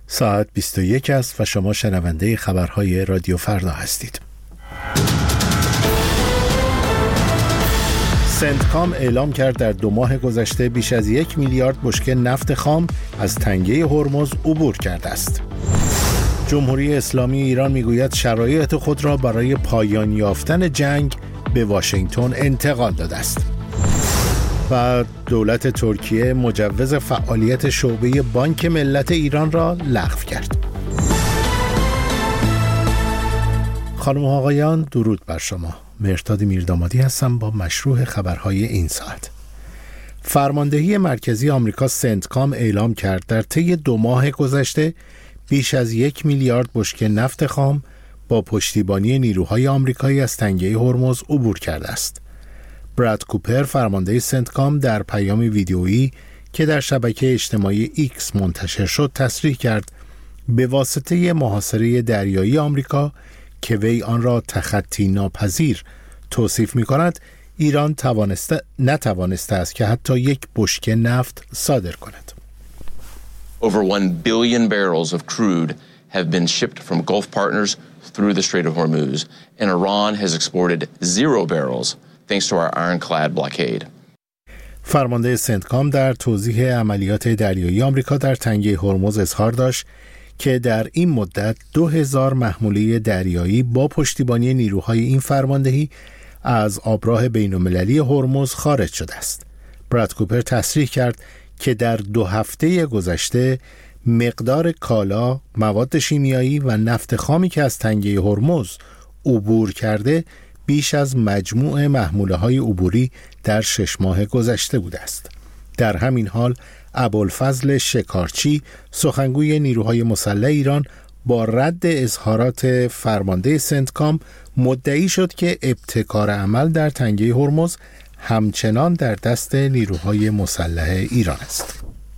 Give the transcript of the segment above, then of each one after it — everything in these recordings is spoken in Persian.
ساعت 21 است و شما شنونده خبرهای رادیو فردا هستید. سنتکام اعلام کرد در 2 ماه گذشته بیش از 1 میلیارد بشکه نفت خام از تنگه هرمز عبور کرده است. جمهوری اسلامی ایران میگوید شرایط خود را برای پایان یافتن جنگ به واشنگتن انتقال داده است. و دولت ترکیه مجوز فعالیت شعبه بانک ملت ایران را لغو کرد. خانم و آقایان، درود بر شما. مهرداد میردامادی هستم با مشروع خبرهای این ساعت. فرماندهی مرکزی آمریکا سنتکام اعلام کرد در طی 2 ماه گذشته بیش از 1 میلیارد بشکه نفت خام با پشتیبانی نیروهای آمریکایی از تنگه هرمز عبور کرده است. براد کوپر فرمانده سنتکام در پیامی ویدیویی که در شبکه اجتماعی ایکس منتشر شد تصریح کرد به واسطه محاصره دریایی آمریکا که وی آن را تخطی ناپذیر توصیف می کند، ایران نتوانسته است که حتی 1 بشکه نفت صادر کند. Over 1 billion barrels of crude have been shipped from Gulf partners through the Strait of Hormuz, and Iran has exported 0 barrels thanks to our ironclad blockade. فرمانده سنتکام در توضیح عملیات دریایی آمریکا در تنگه هرمز اظهار داشت که در این مدت 2000 محموله دریایی با پشتیبانی نیروهای این فرماندهی از آبراه بین‌المللی هرمز خارج شده است. براد کوپر تصریح کرد که در 2 هفته گذشته مقدار کالا، مواد شیمیایی و نفت خامی که از تنگه هرمز عبور کرده بیش از مجموع محموله‌های عبوری در 6 ماه گذشته بوده است. در همین حال ابوالفضل شکارچی سخنگوی نیروهای مسلح ایران با رد اظهارات فرمانده سنتکام مدعی شد که ابتکار عمل در تنگه هرمز همچنان در دست نیروهای مسلح ایران است.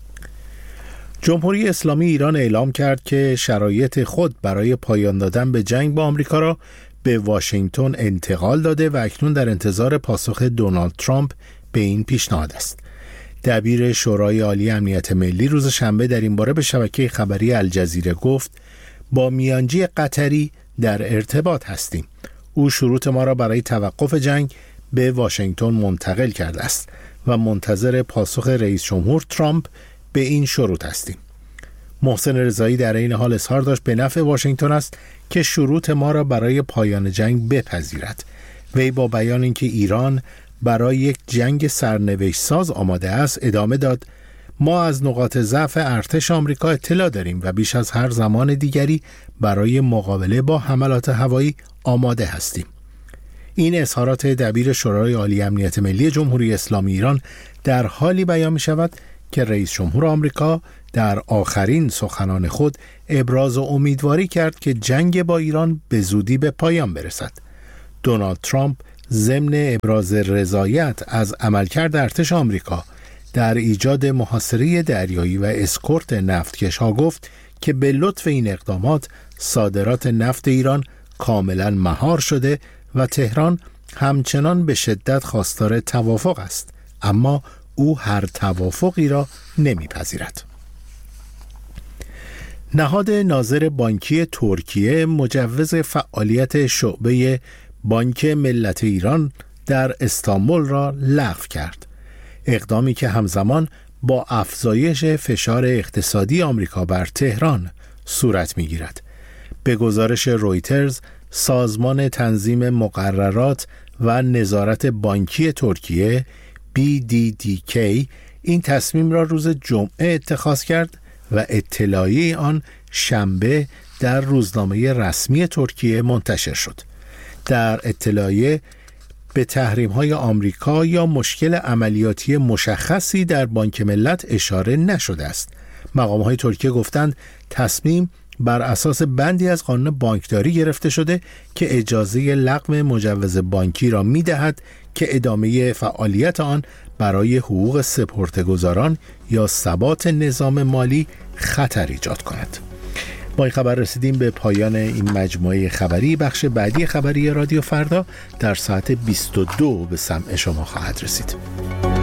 جمهوری اسلامی ایران اعلام کرد که شرایط خود برای پایان دادن به جنگ با آمریکا را به واشنگتن انتقال داده و اکنون در انتظار پاسخ دونالد ترامپ به این پیشنهاد است. دبیر شورای عالی امنیت ملی روز شنبه در این باره به شبکه خبری الجزیره گفت با میانجی قطری در ارتباط هستیم. او شروط ما را برای توقف جنگ به واشنگتن منتقل کرده است و منتظر پاسخ رئیس جمهور ترامپ به این شروط هستیم. محسن رضایی در این حال اظهار داشت به نفع واشنگتن است که شروط ما را برای پایان جنگ بپذیرد. وی با بیان اینکه ایران برای یک جنگ سرنوشت ساز آماده است ادامه داد ما از نقاط ضعف ارتش آمریکا اطلاع داریم و بیش از هر زمان دیگری برای مقابله با حملات هوایی آماده هستیم. این اظهارات دبیر شورای عالی امنیت ملی جمهوری اسلامی ایران در حالی بیان می شود که رئیس جمهور آمریکا در آخرین سخنان خود ابراز امیدواری کرد که جنگ با ایران به زودی به پایان برسد. دونالد ترامپ ضمن ابراز رضایت از عملکرد ارتش آمریکا در ایجاد محاصره دریایی و اسکورت نفتکش‌ها گفت که به لطف این اقدامات صادرات نفت ایران کاملا مهار شده و تهران همچنان به شدت خواستار توافق است، اما او هر توافقی را نمیپذیرد. نهاد ناظر بانکی ترکیه مجوز فعالیت شعبه بانک ملت ایران در استانبول را لغو کرد. اقدامی که همزمان با افزایش فشار اقتصادی آمریکا بر تهران صورت می‌گیرد. به گزارش رویترز، سازمان تنظیم مقررات و نظارت بانکی ترکیه BDDK این تصمیم را روز جمعه اتخاذ کرد و اطلاعیه آن شنبه در روزنامه رسمی ترکیه منتشر شد. در اطلاعیه به تحریم‌های آمریکا یا مشکل عملیاتی مشخصی در بانک ملت اشاره نشده است. مقام‌های ترکیه گفتند تصمیم بر اساس بندی از قانون بانکداری گرفته شده که اجازه لغو مجوز بانکی را می‌دهد که ادامه فعالیت آن برای حقوق سپرده‌گذاران یا ثبات نظام مالی خطر ایجاد کند. با این خبر رسیدیم به پایان این مجموعه خبری. بخش بعدی خبری رادیو فردا در ساعت 22 به سمع شما خواهد رسید.